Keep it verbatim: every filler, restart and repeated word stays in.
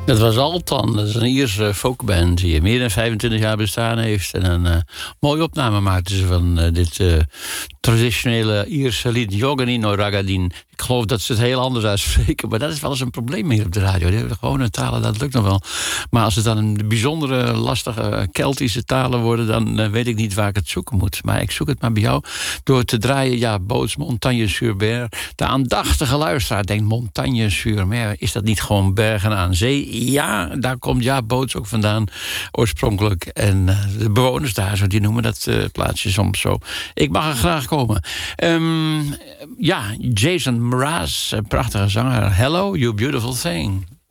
Dat was Altan, dat is een Ierse folkband die meer dan vijfentwintig jaar bestaan heeft. En een uh, mooie opname maakten ze van uh, dit uh, traditionele Ierse lied, Joganino Ragadin. Ik geloof dat ze het heel anders uitspreken, maar dat is wel eens een probleem hier op de radio. De gewone talen, dat lukt nog wel. Maar als het dan een bijzondere, lastige Keltische talen worden, dan uh, weet ik niet waar ik het zoeken moet. Maar ik zoek het maar bij jou door te draaien. Ja, Boots, Montagne-sur-Mer. De aandachtige luisteraar denkt Montagne-sur-Mer. Is dat niet gewoon bergen aan zee? Ja, daar komt ja Boots ook vandaan, oorspronkelijk. En uh, de bewoners daar, zo, die noemen dat uh, plaatsje soms zo. Ik mag er graag komen. Um, ja, Jason Mraz, een prachtige zanger. Hello, you beautiful thing.